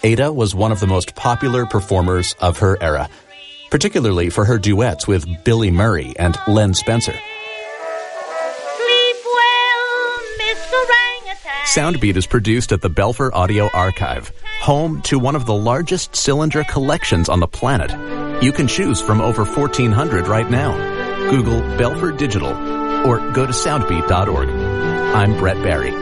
Ada was one of the most popular performers of her era, particularly for her duets with Billy Murray and Len Spencer. Sleep well, Miss Orangutan. Soundbeat is produced at the Belfer Audio Archive, home to one of the largest cylinder collections on the planet. You can choose from over 1,400 right now. Google Belfer Digital or go to soundbeat.org. I'm Brett Barry.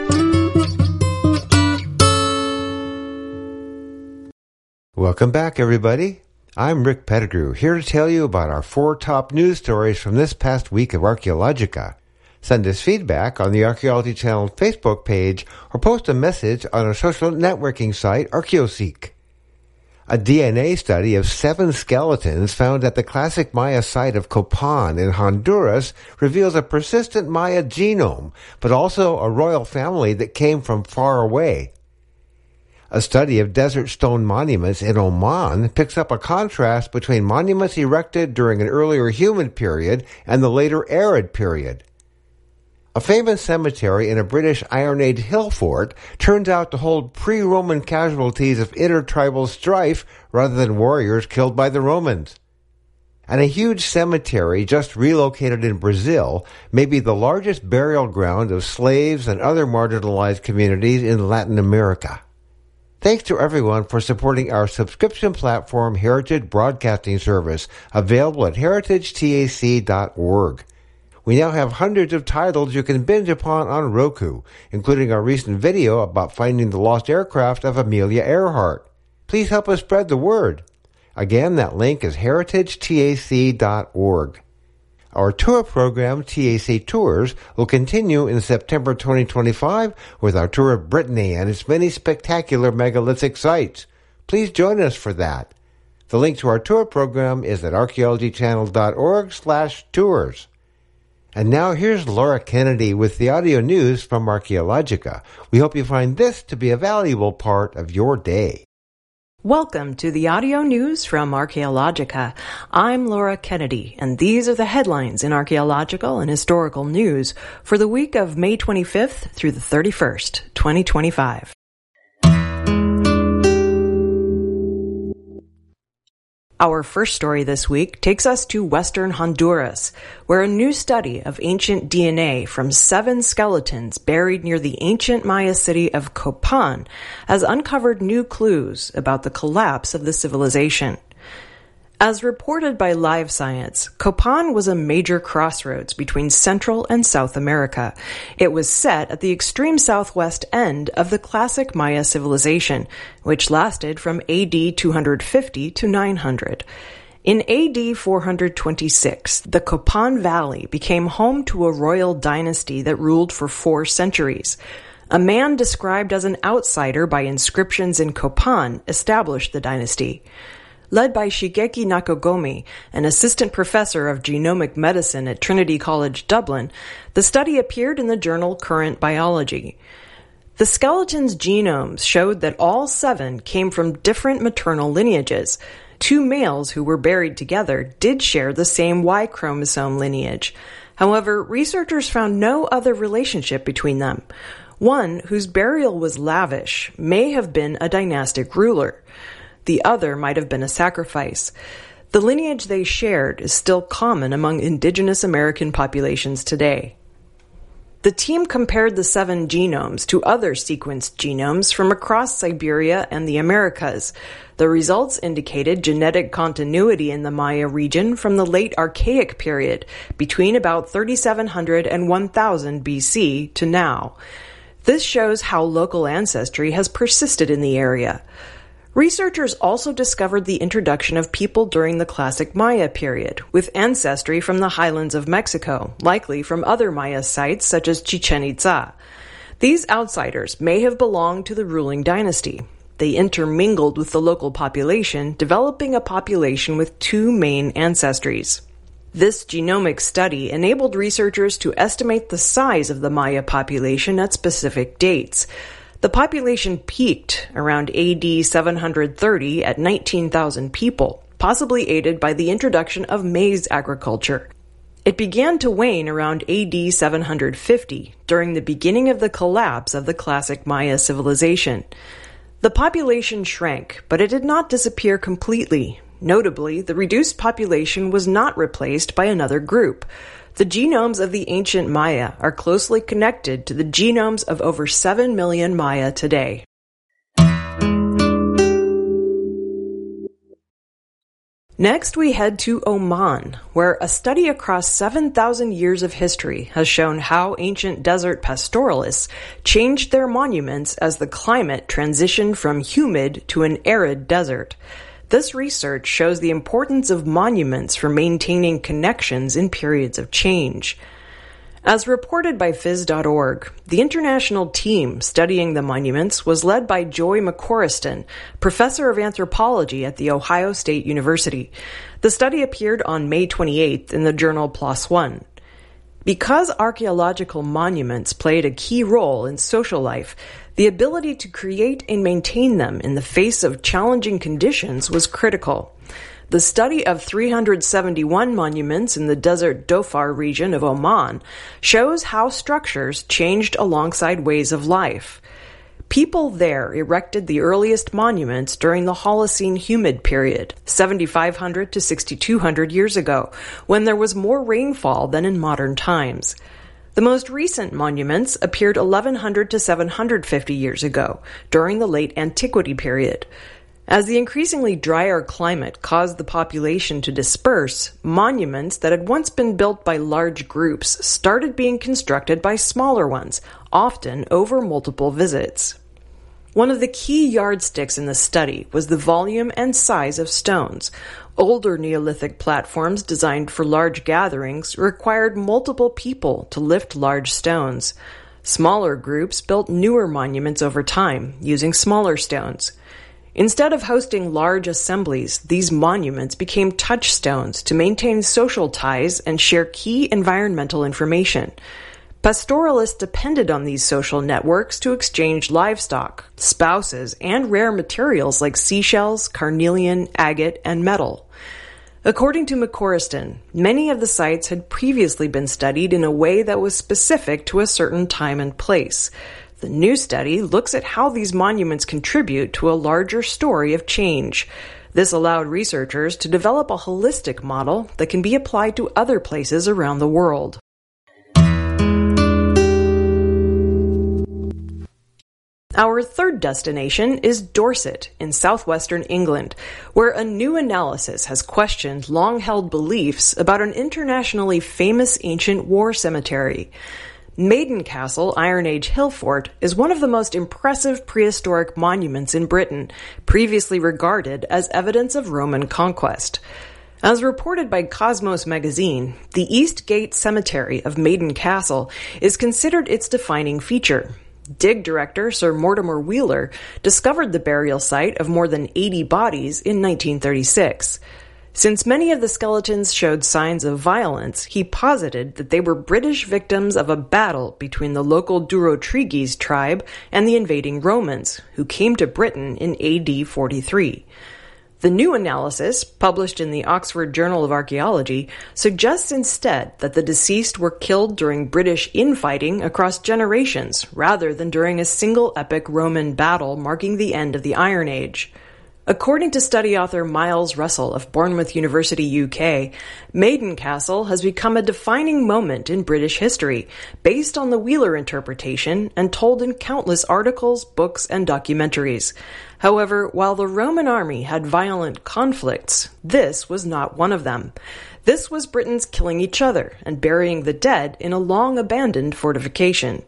Welcome back, everybody. I'm Rick Pettigrew, here to tell you about our 4 top news stories from this past week of Archaeologica. Send us feedback on the Archaeology Channel Facebook page or post a message on our social networking site, ArchaeoSeek. A DNA study of 7 skeletons found at the classic Maya site of Copan in Honduras reveals a persistent Maya genome, but also a royal family that came from far away. A study of desert stone monuments in Oman picks up a contrast between monuments erected during an earlier humid period and the later arid period. A famous cemetery in a British Iron Age hill fort turns out to hold pre-Roman casualties of intertribal strife rather than warriors killed by the Romans. And a huge cemetery just relocated in Brazil may be the largest burial ground of slaves and other marginalized communities in Latin America. Thanks to everyone for supporting our subscription platform Heritage Broadcasting Service, available at heritagetac.org. We now have hundreds of titles you can binge upon on Roku, including our recent video about finding the lost aircraft of Amelia Earhart. Please help us spread the word. Again, that link is heritagetac.org. Our tour program, TAC Tours, will continue in September 2025 with our tour of Brittany and its many spectacular megalithic sites. Please join us for that. The link to our tour program is at archaeologychannel.org/tours. And now here's Laura Kennedy with the audio news from Archaeologica. We hope you find this to be a valuable part of your day. Welcome to the audio news from Archaeologica. I'm Laura Kennedy, and these are the headlines in archaeological and historical news for the week of May 25th through the 31st, 2025. Our first story this week takes us to western Honduras, where a new study of ancient DNA from 7 skeletons buried near the ancient Maya city of Copan has uncovered new clues about the collapse of the civilization. As reported by Live Science, Copan was a major crossroads between Central and South America. It was set at the extreme southwest end of the classic Maya civilization, which lasted from AD 250 to 900. In AD 426, the Copan Valley became home to a royal dynasty that ruled for 4 centuries. A man described as an outsider by inscriptions in Copan established the dynasty. Led by Shigeki Nakogomi, an assistant professor of genomic medicine at Trinity College Dublin, the study appeared in the journal Current Biology. The skeletons' genomes showed that all 7 came from different maternal lineages. 2 males who were buried together did share the same Y chromosome lineage. However, researchers found no other relationship between them. One, whose burial was lavish, may have been a dynastic ruler. The other might have been a sacrifice. The lineage they shared is still common among indigenous American populations today. The team compared the 7 genomes to other sequenced genomes from across Siberia and the Americas. The results indicated genetic continuity in the Maya region from the late Archaic period, between about 3700 and 1000 BC to now. This shows how local ancestry has persisted in the area. Researchers also discovered the introduction of people during the classic Maya period, with ancestry from the highlands of Mexico, likely from other Maya sites such as Chichen Itza. These outsiders may have belonged to the ruling dynasty. They intermingled with the local population, developing a population with 2 main ancestries. This genomic study enabled researchers to estimate the size of the Maya population at specific dates. The population peaked around AD 730 at 19,000 people, possibly aided by the introduction of maize agriculture. It began to wane around AD 750, during the beginning of the collapse of the classic Maya civilization. The population shrank, but it did not disappear completely. Notably, the reduced population was not replaced by another group. The genomes of the ancient Maya are closely connected to the genomes of over 7 million Maya today. Next, we head to Oman, where a study across 7,000 years of history has shown how ancient desert pastoralists changed their monuments as the climate transitioned from humid to an arid desert. This research shows the importance of monuments for maintaining connections in periods of change. As reported by Phys.org, the international team studying the monuments was led by Joy McCorriston, professor of anthropology at The Ohio State University. The study appeared on May 28th in the journal PLOS ONE. Because archaeological monuments played a key role in social life, the ability to create and maintain them in the face of challenging conditions was critical. The study of 371 monuments in the Desert Dhofar region of Oman shows how structures changed alongside ways of life. People there erected the earliest monuments during the Holocene humid period, 7,500 to 6,200 years ago, when there was more rainfall than in modern times. The most recent monuments appeared 1,100 to 750 years ago, during the late Antiquity period. As the increasingly drier climate caused the population to disperse, monuments that had once been built by large groups started being constructed by smaller ones, often over multiple visits. One of the key yardsticks in the study was the volume and size of stones. Older Neolithic platforms designed for large gatherings required multiple people to lift large stones. Smaller groups built newer monuments over time, using smaller stones. Instead of hosting large assemblies, these monuments became touchstones to maintain social ties and share key environmental information. Pastoralists depended on these social networks to exchange livestock, spouses, and rare materials like seashells, carnelian, agate, and metal. According to McCorriston, many of the sites had previously been studied in a way that was specific to a certain time and place. The new study looks at how these monuments contribute to a larger story of change. This allowed researchers to develop a holistic model that can be applied to other places around the world. Our third destination is Dorset in southwestern England, where a new analysis has questioned long-held beliefs about an internationally famous ancient war cemetery. Maiden Castle Iron Age Hill Fort is one of the most impressive prehistoric monuments in Britain, previously regarded as evidence of Roman conquest. As reported by Cosmos magazine, the East Gate Cemetery of Maiden Castle is considered its defining feature. Dig director Sir Mortimer Wheeler discovered the burial site of more than 80 bodies in 1936. Since many of the skeletons showed signs of violence, he posited that they were British victims of a battle between the local Durotriges tribe and the invading Romans, who came to Britain in AD 43. The new analysis, published in the Oxford Journal of Archaeology, suggests instead that the deceased were killed during British infighting across generations, rather than during a single epic Roman battle marking the end of the Iron Age. According to study author Miles Russell of Bournemouth University, UK, Maiden Castle has become a defining moment in British history, based on the Wheeler interpretation and told in countless articles, books, and documentaries. However, while the Roman army had violent conflicts, this was not one of them. This was Britons killing each other and burying the dead in a long-abandoned fortification.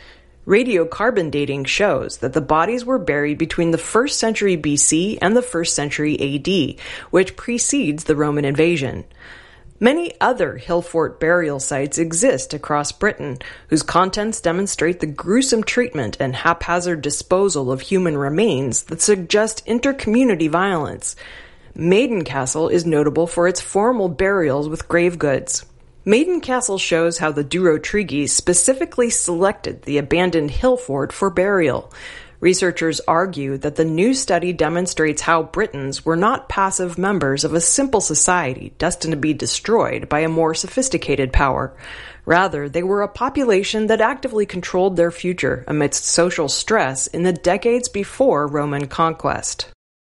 Radiocarbon dating shows that the bodies were buried between the 1st century BC and the 1st century AD, which precedes the Roman invasion. Many other hill fort burial sites exist across Britain, whose contents demonstrate the gruesome treatment and haphazard disposal of human remains that suggest inter-community violence. Maiden Castle is notable for its formal burials with grave goods. Maiden Castle shows how the Durotriges specifically selected the abandoned hill fort for burial. Researchers argue that the new study demonstrates how Britons were not passive members of a simple society destined to be destroyed by a more sophisticated power. Rather, they were a population that actively controlled their future amidst social stress in the decades before Roman conquest.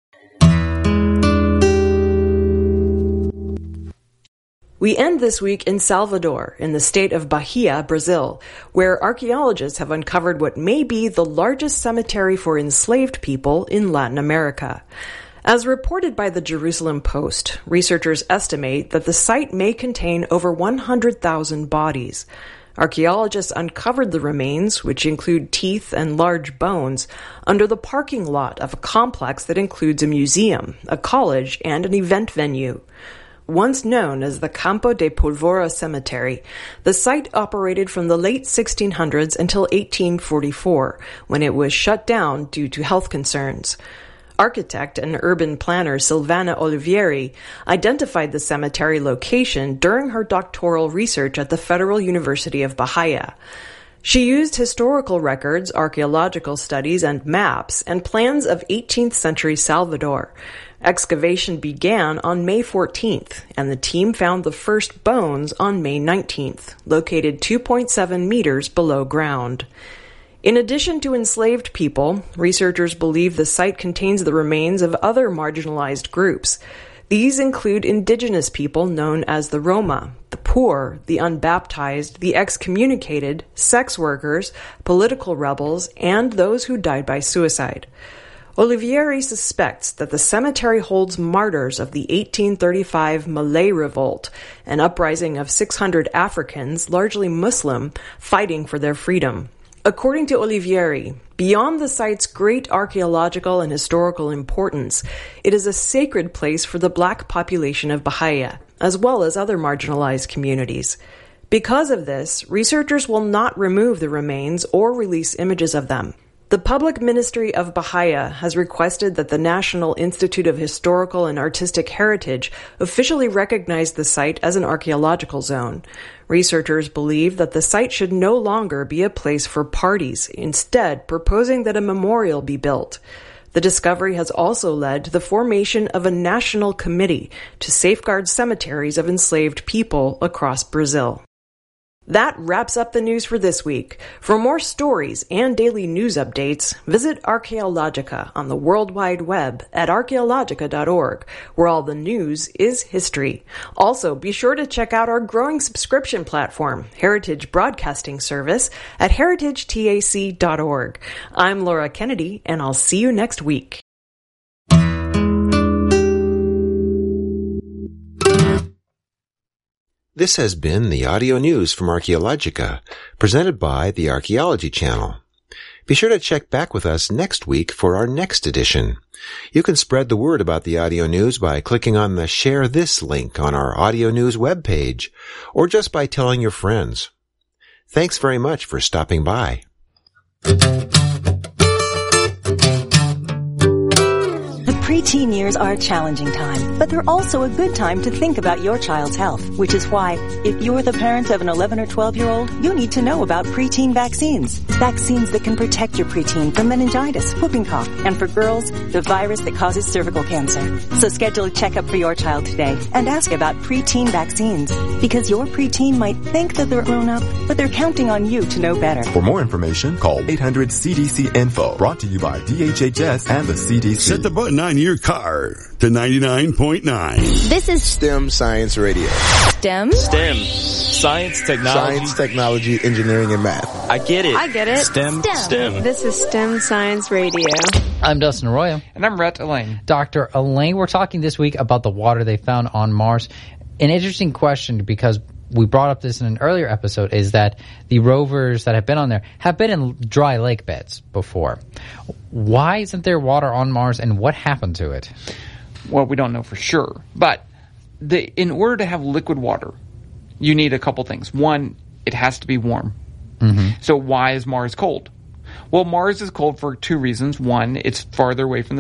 We end this week in Salvador, in the state of Bahia, Brazil, where archaeologists have uncovered what may be the largest cemetery for enslaved people in Latin America. As reported by the Jerusalem Post, researchers estimate that the site may contain over 100,000 bodies. Archaeologists uncovered the remains, which include teeth and large bones, under the parking lot of a complex that includes a museum, a college, and an event venue. Once known as the Campo de Pólvora Cemetery, the site operated from the late 1600s until 1844, when it was shut down due to health concerns. Architect and urban planner Silvana Olivieri identified the cemetery location during her doctoral research at the Federal University of Bahia. She used historical records, archaeological studies, and maps, and plans of 18th century Salvador. Excavation began on May 14th, and the team found the first bones on May 19th, located 2.7 meters below ground. In addition to enslaved people, researchers believe the site contains the remains of other marginalized groups. These include indigenous people known as the Roma, the poor, the unbaptized, the excommunicated, sex workers, political rebels, and those who died by suicide. Olivieri suspects that the cemetery holds martyrs of the 1835 Malay Revolt, an uprising of 600 Africans, largely Muslim, fighting for their freedom. According to Olivieri, beyond the site's great archaeological and historical importance, it is a sacred place for the black population of Bahia, as well as other marginalized communities. Because of this, researchers will not remove the remains or release images of them. The Public Ministry of Bahia has requested that the National Institute of Historical and Artistic Heritage officially recognize the site as an archaeological zone. Researchers believe that the site should no longer be a place for parties, instead proposing that a memorial be built. The discovery has also led to the formation of a national committee to safeguard cemeteries of enslaved people across Brazil. That wraps up the news for this week. For more stories and daily news updates, visit Archaeologica on the World Wide Web at archaeologica.org, where all the news is history. Also, be sure to check out our growing subscription platform, Heritage Broadcasting Service, at heritagetac.org. I'm Laura Kennedy, and I'll see you next week. This has been the audio news from Archaeologica, presented by the Archaeology Channel. Be sure to check back with us next week for our next edition. You can spread the word about the audio news by clicking on the Share This link on our audio news webpage, or just by telling your friends. Thanks very much for stopping by. Preteen years are a challenging time, but they're also a good time to think about your child's health, which is why, if you're the parent of an 11 or 12-year-old, you need to know about preteen vaccines. Vaccines that can protect your preteen from meningitis, whooping cough, and for girls, the virus that causes cervical cancer. So schedule a checkup for your child today and ask about preteen vaccines, because your preteen might think that they're grown up, but they're counting on you to know better. For more information, call 800-CDC-INFO, brought to you by DHHS and the CDC. Set the button on your car to 99.9. This is STEM Science Radio. STEM? STEM. Science, technology, engineering, and math. I get it. STEM. This is STEM Science Radio. I'm Dustin Arroyo. And I'm Rhett Elaine. Dr. Elaine, we're talking this week about the water they found on Mars. An interesting question, because we brought up this in an earlier episode, is that the rovers that have been on there have been in dry lake beds before. Why isn't there water on Mars, and what happened to it? Well, we don't know for sure. But in order to have liquid water, you need a couple things. One, it has to be warm. Mm-hmm. So why is Mars cold? Well, Mars is cold for two reasons. One, it's farther away from the